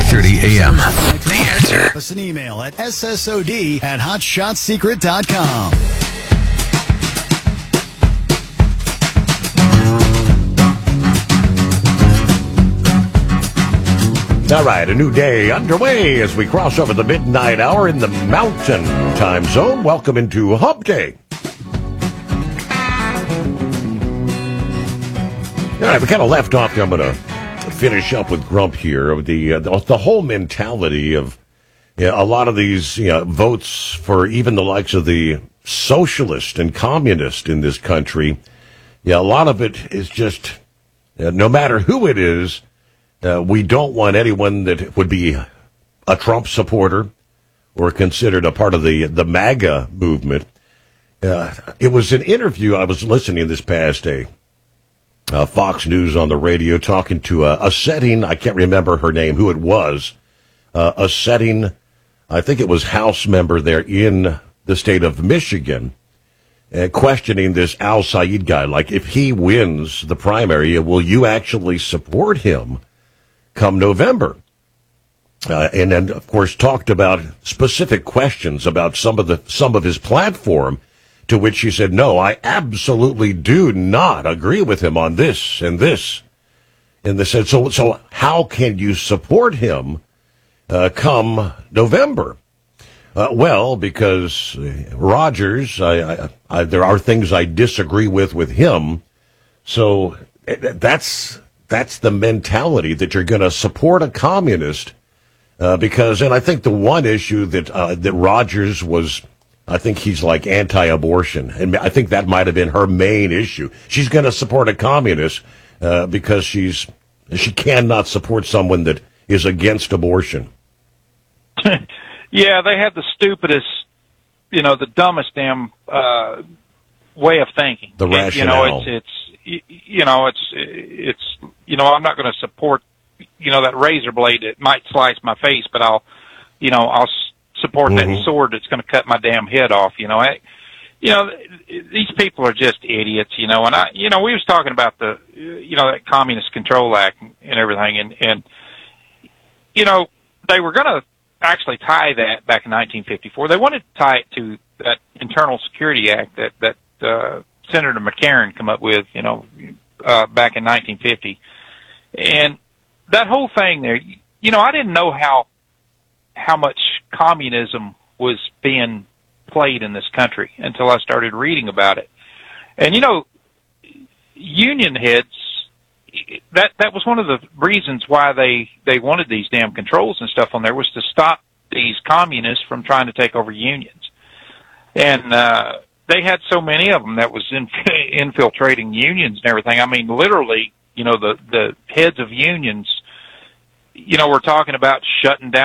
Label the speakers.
Speaker 1: 6:30 a.m. The Answer.
Speaker 2: Send us an email at ssod@hotshotsecret.com.
Speaker 3: All right, a new day underway as we cross over the midnight hour in the Mountain Time Zone. Welcome into Hump Day. All right, we kind of left off. I'm going to finish up with Grump here. The whole mentality of a lot of these votes for even the likes of the socialist and communist in this country. A lot of it is just, no matter who it is, we don't want anyone that would be a Trump supporter or considered a part of the MAGA movement. It was an interview I was listening this past day. Fox News on the radio talking to a setting, I can't remember her name, who it was, a setting, I think it was House member there in the state of Michigan, questioning this Al Said guy, like, if he wins the primary, will you actually support him come November? And then, of course, talked about specific questions about some of his platform, to which she said, no, I absolutely do not agree with him on this and this. And they said, so how can you support him come November? Well, because Rogers, there are things I disagree with him. So that's the mentality that you're going to support a communist because, and I think the one issue that Rogers was, I think he's like anti-abortion, and I think that might have been her main issue. She's going to support a communist because she cannot support someone that is against abortion.
Speaker 4: Yeah, they have the stupidest, the dumbest damn way of thinking.
Speaker 3: The rationale.
Speaker 4: I'm not going to support, that razor blade that might slice my face, but I'll support that sword that's going to cut my damn head off. These people are just idiots, and we was talking about that Communist Control Act and everything, and they were going to actually tie that back in 1954. They wanted to tie it to that Internal Security Act that Senator McCarran come up with, back in 1950. And that whole thing there, I didn't know how much communism was being played in this country until I started reading about it. And, union heads, that was one of the reasons why they wanted these damn controls and stuff on there, was to stop these communists from trying to take over unions. And they had so many of them that was infiltrating unions and everything. I mean, literally, the heads of unions, were talking about shutting down